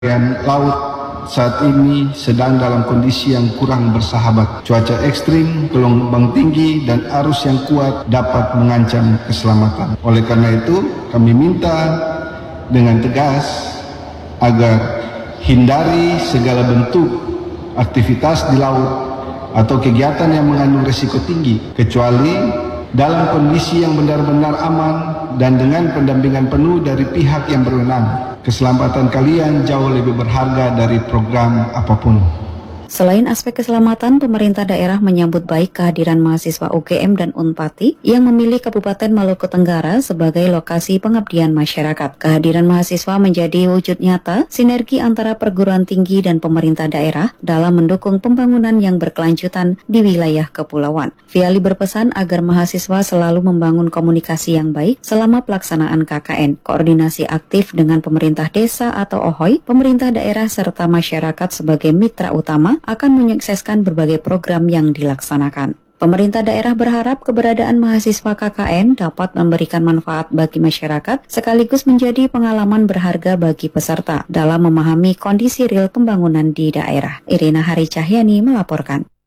Laut saat ini sedang dalam kondisi yang kurang bersahabat. Cuaca ekstrim, gelombang tinggi, dan arus yang kuat dapat mengancam keselamatan. Oleh karena itu, kami minta dengan tegas agar hindari segala bentuk aktivitas di laut atau kegiatan yang mengandung risiko tinggi, kecuali dalam kondisi yang benar-benar aman dan dengan pendampingan penuh dari pihak yang berwenang. Keselamatan kalian jauh lebih berharga dari program apapun. Selain aspek keselamatan, pemerintah daerah menyambut baik kehadiran mahasiswa UGM dan Unpati yang memilih Kabupaten Maluku Tenggara sebagai lokasi pengabdian masyarakat. Kehadiran mahasiswa menjadi wujud nyata sinergi antara perguruan tinggi dan pemerintah daerah dalam mendukung pembangunan yang berkelanjutan di wilayah kepulauan. Viali berpesan agar mahasiswa selalu membangun komunikasi yang baik selama pelaksanaan KKN, koordinasi aktif dengan pemerintah desa atau OHOI, pemerintah daerah serta masyarakat sebagai mitra utama akan menyukseskan berbagai program yang dilaksanakan. Pemerintah daerah berharap keberadaan mahasiswa KKN dapat memberikan manfaat bagi masyarakat sekaligus menjadi pengalaman berharga bagi peserta dalam memahami kondisi real pembangunan di daerah. Irina Hari Cahyani melaporkan.